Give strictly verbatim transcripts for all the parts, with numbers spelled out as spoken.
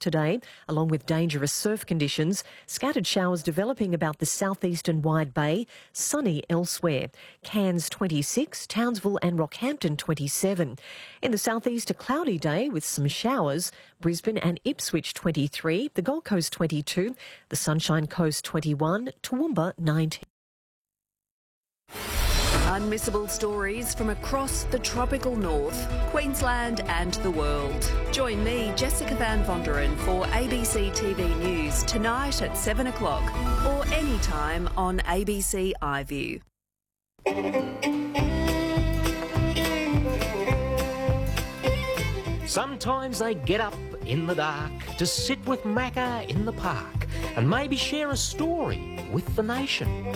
today, along with dangerous surf conditions. Scattered showers developing about the southeastern Wide Bay, sunny elsewhere. Cairns twenty-six, Townsville and Rockhampton twenty-seven. In the southeast, a cloudy day with some showers. Brisbane and Ipswich twenty-three, the Gold Coast twenty-two, the Sunshine Coast twenty-one, Toowoomba nineteen. Unmissable stories from across the tropical north, Queensland and the world. Join me, Jessica Van Vonderen, for A B C T V News tonight at seven o'clock or anytime on A B C iView. Sometimes they get up in the dark to sit with Macca in the park and maybe share a story with the nation.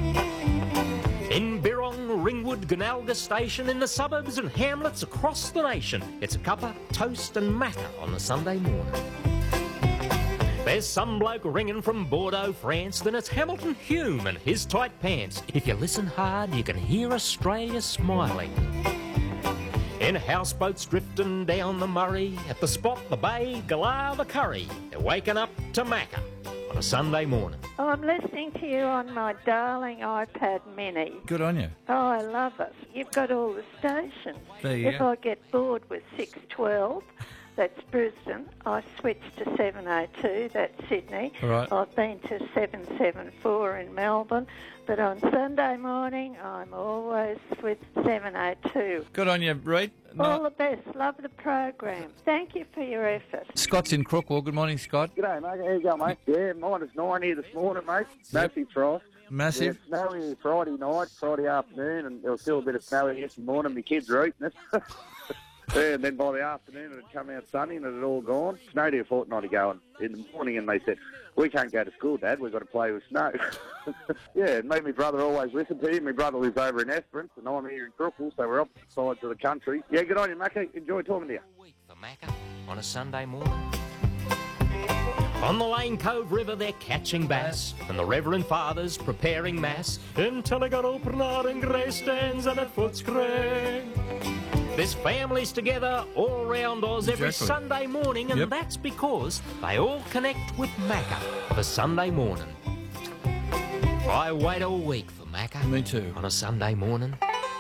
In Birrong, Ringwood, Gonalga Station, in the suburbs and hamlets across the nation, it's a cuppa, toast and macca on a Sunday morning. There's some bloke ringing from Bordeaux, France, then it's Hamilton Hume and his tight pants. If you listen hard, you can hear Australia smiling. In houseboats drifting down the Murray, at the Spot, the Bay, Galah, the Curry, they're waking up to macca on a Sunday morning. Oh, I'm listening to you on my darling iPad mini. Good on you. Oh, I love it. You've got all the stations. There you if go. I get bored with six twelve, that's Brisbane, I switch to seven oh two, that's Sydney. All right. I've been to seven seven four in Melbourne, but on Sunday morning, I'm always with seven oh two. Good on you, Reed. All the best. Love the program. Thank you for your effort. Scott's in Crookwell. Good morning, Scott. G'day, mate. How you going, mate? Yeah, minus nine here this morning, mate. Massive frost. Massive. Yeah, snowy Friday night, Friday afternoon, and there was still a bit of snow yesterday morning. My kids were eating it. Yeah, and then by the afternoon it had come out sunny and it had all gone. Snowed here a fortnight ago and in the morning, and they said, we can't go to school, Dad, we've got to play with snow. Yeah, it made my brother always listen to you. My brother lives over in Esperance and I'm here in Crookwell, so we're opposite sides of the country. Yeah, good on you, Macca. Enjoy talking to you. Week for macca on a Sunday morning. On the Lane Cove River they're catching bass, and the Reverend Father's preparing mass until I got open out in grey stands and at Footscray. There's families together all round Oz every Exactly. Sunday morning, and Yep. that's because they all connect with Macca for Sunday morning. I wait all week for Macca. Me too. On a Sunday morning.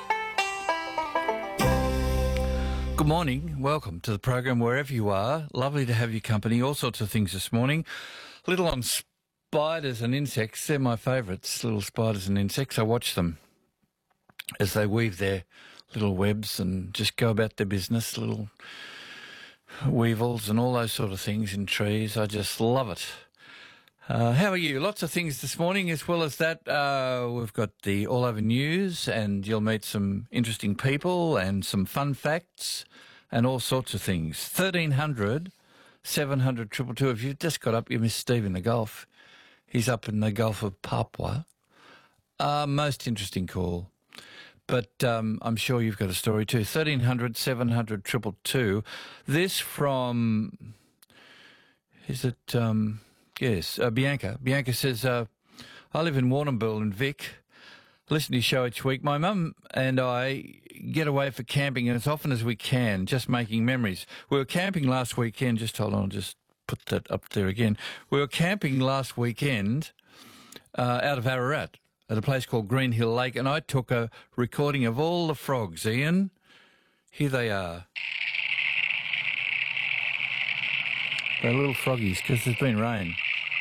Good morning. Welcome to the program wherever you are. Lovely to have your company. All sorts of things this morning. Little on spiders and insects. They're my favourites, little spiders and insects. I watch them as they weave their little webs and just go about their business, little weevils and all those sort of things in trees. I just love it. Uh, how are you? Lots of things this morning. As well as that, uh, we've got the All Over News, and you'll meet some interesting people and some fun facts and all sorts of things. thirteen hundred, seven hundred, two two two. If you've just got up, you missed Steve in the Gulf. He's up in the Gulf of Papua. Uh, most interesting call. But um, I'm sure you've got a story too. thirteen hundred, seven hundred, two two two. This from, is it, um, yes, uh, Bianca. Bianca says, uh, I live in Warrnambool in Vic. Listen to your show each week. My mum and I get away for camping as often as we can, just making memories. We were camping last weekend. Just hold on, I'll just put that up there again. We were camping last weekend uh, out of Ararat, at a place called Green Hill Lake, and I took a recording of all the frogs. Ian, here they are. They're little froggies, because there's been rain.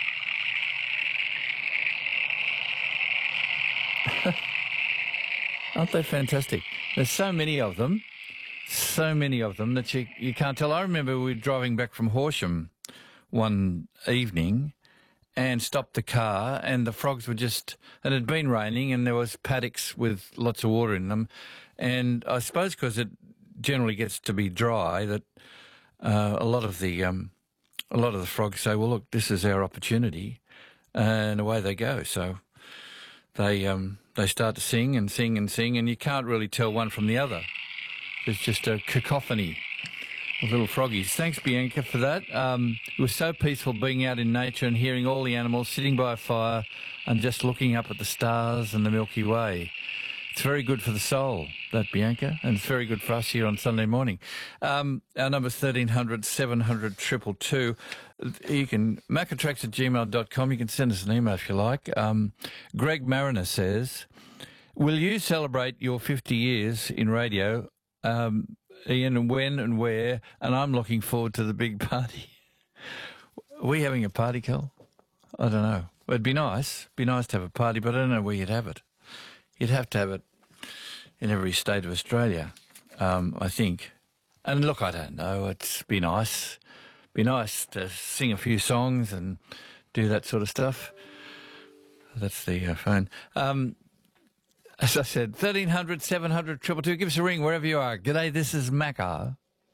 Aren't they fantastic? There's so many of them, so many of them that you, you can't tell. I remember we were driving back from Horsham one evening, and stopped the car, and the frogs were just, it had been raining, and there was paddocks with lots of water in them, and I suppose because it generally gets to be dry, that uh, a lot of the um, a lot of the frogs say, well, look, this is our opportunity, and away they go. So they um, they start to sing and sing and sing, and you can't really tell one from the other. It's just a cacophony of little froggies. Thanks, Bianca, for that. Um, it was so peaceful being out in nature and hearing all the animals sitting by a fire and just looking up at the stars and the Milky Way. It's very good for the soul. that, Bianca, and it's very good for us here on Sunday morning. Um, our number's thirteen hundred, seven hundred, two two two. You can, macatrax at gmail dot com. You can send us an email if you like. Um, Greg Mariner says, will you celebrate your fifty years in radio, um, Ian, and when and where? And I'm looking forward to the big party. Are we having a party, Cole? I don't know. It'd be nice. It'd be nice to have a party, but I don't know where you'd have it. You'd have to have it in every state of Australia, um, I think. And look, I don't know. It'd be nice. Be nice to sing a few songs and do that sort of stuff. That's the uh, phone. Um, as I said, thirteen hundred, seven hundred, two two two. Give us a ring wherever you are. G'day, this is Macca.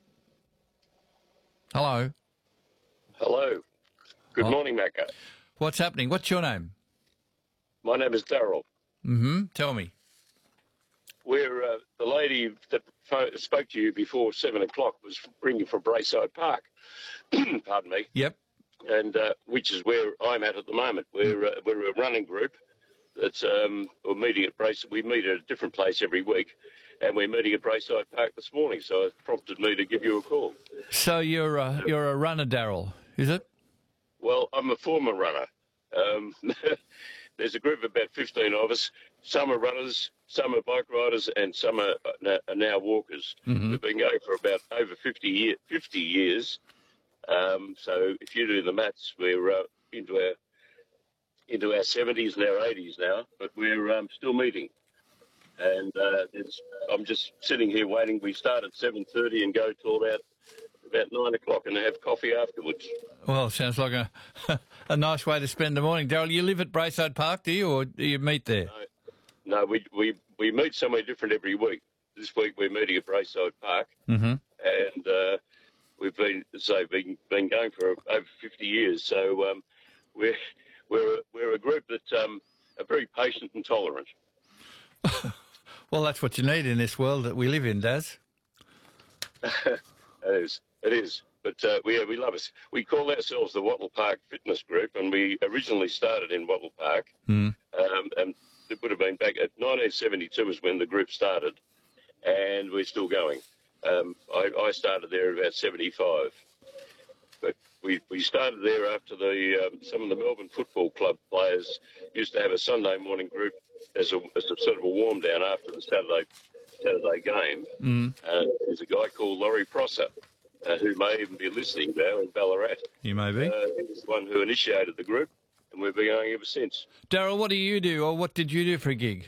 Hello. Hello. Good Oh. morning, Macca. What's happening? What's your name? My name is Daryl. Mm-hmm. Tell me. We're, uh, the lady that pho- spoke to you before seven o'clock was ringing from Brayside Park. Pardon me. Yep. And uh, which is where I'm at at the moment. We're, uh, we're a running group that's um, we're meeting at Brayside. We meet at a different place every week, and we're meeting at Brayside Park this morning, so it prompted me to give you a call. So you're a, you're a runner, Daryl, is it? Well, I'm a former runner. Um, there's a group of about fifteen of us. Some are runners, some are bike riders, and some are, are now walkers. Mm-hmm. We've been going for about over fifty, year, fifty years. Um, so if you do the maths, we're uh, into our into our seventies and our eighties now, but we're um, still meeting. And uh, it's, I'm just sitting here waiting. We start at seven thirty and go till about about nine o'clock and have coffee afterwards. Well, sounds like a a nice way to spend the morning. Daryl, you live at Brayside Park, do you, or do you meet there? No, no we, we, we meet somewhere different every week. This week we're meeting at Brayside Park, Mm-hmm. and uh, we've been so been been going for over fifty years. So um, we're we're we're a group that um, are very patient and tolerant. Well, that's what you need in this world that we live in, Daz. It is. It is. But uh, we, we love us. We call ourselves the Wattle Park Fitness Group, and we originally started in Wattle Park. Mm. Um, and it would have been back at nineteen seventy-two is when the group started, and we're still going. Um, I, I started there about seventy-five. But we, we started there after the um, some of the Melbourne Football Club players used to have a Sunday morning group as a, as a sort of a warm down after the Saturday Saturday game. Mm. Uh, there's a guy called Laurie Prosser, uh, who may even be listening now in Ballarat. You may be. Uh, he was the one who initiated the group, and we've been going ever since. Daryl, what do you do, or what did you do for a gig?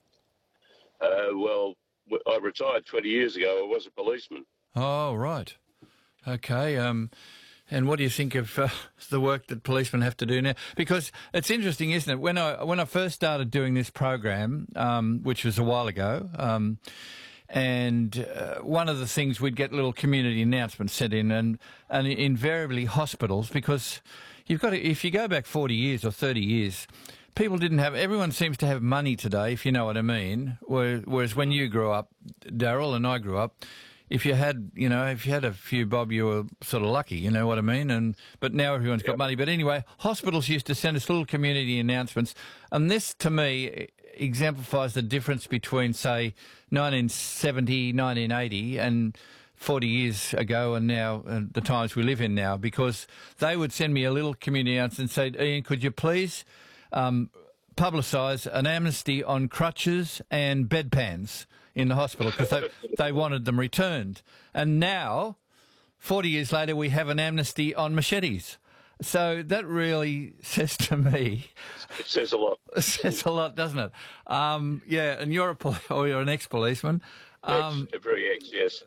Uh, well, w- I retired twenty years ago. I was a policeman. Oh, right. Okay. Um, and what do you think of uh, the work that policemen have to do now? Because it's interesting, isn't it? When I when I first started doing this program, um, which was a while ago, um, and uh, one of the things we'd get little community announcements sent in, and and invariably hospitals, because you've got to, if you go back forty years or thirty years. People didn't have, everyone seems to have money today, if you know what I mean. Whereas when you grew up, Daryl, and I grew up, if you had, you know, if you had a few bob, you were sort of lucky, you know what I mean? And But now everyone's got money. But anyway, hospitals used to send us little community announcements. And this, to me, exemplifies the difference between, say, nineteen seventy, nineteen eighty and forty years ago and now, and the times we live in now, because they would send me a little community announcement and say, Ian, could you please... Um, publicise an amnesty on crutches and bedpans in the hospital because they, they wanted them returned. And now, forty years later, we have an amnesty on machetes. So that really says to me... It says a lot. It says a lot, doesn't it? Um, yeah, and you're a pol- or you're an ex-policeman. Um, ex, very ex, yes.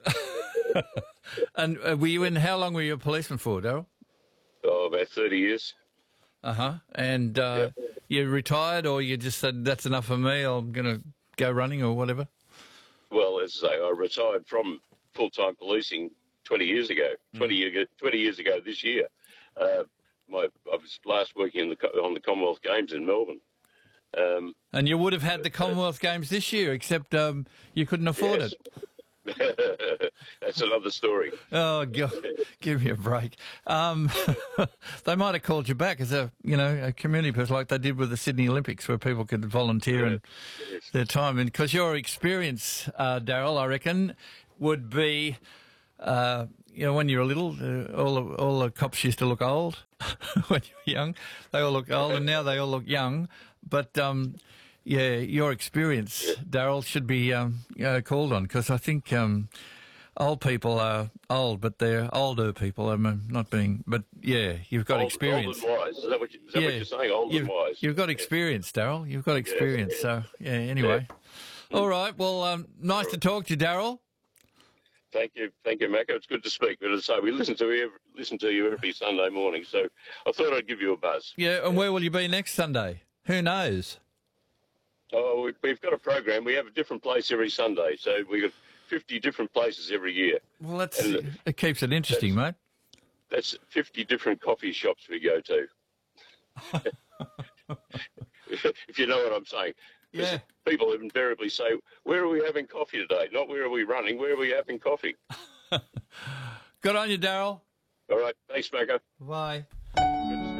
and uh, were you in, how long were you a policeman for, Daryl? Oh, about thirty years. Uh-huh. And uh, Yeah. you retired, or you just said, that's enough for me, I'm going to go running or whatever? Well, as I say, I retired from full-time policing twenty years ago. Mm. twenty, year, twenty years ago this year. Uh, my, I was last working in the, on the Commonwealth Games in Melbourne. Um, And you would have had the Commonwealth Games this year, except um, you couldn't afford yes. it. That's another story. Oh, go, give me a break. Um, they might have called you back as a, you know, a community person like they did with the Sydney Olympics, where people could volunteer Yeah. and Yes. their time. And because your experience, uh, Daryl, I reckon, would be, uh, you know, when you were little, uh, all the, all the cops used to look old when you were young. They all look old, and now they all look young. But um, yeah, your experience, Daryl, should be um, uh, called on, because I think um, old people are old, but they're older people. I'm not being, but yeah, you've got Old, experience. Old and wise. Is that what, you, is that yeah, what you're saying? Old you've, and wise. You've got experience, Daryl. You've got experience. So yeah. Anyway, all right. Well, um, nice to talk to you, Daryl. Thank you, thank you, Macca. It's good to speak. But as I say, we listen to you, listen to you every Sunday morning. So I thought I'd give you a buzz. Yeah, and where will you be next Sunday? Who knows? Oh, we, we've got a program. We have a different place every Sunday. So we've got fifty different places every year. Well, that's And it keeps it interesting, mate. That's fifty different coffee shops we go to. If you know what I'm saying. 'Cause Yeah. People invariably say, where are we having coffee today? Not where are we running, where are we having coffee? Good on you, Daryl. All right. Thanks, Macca. Bye.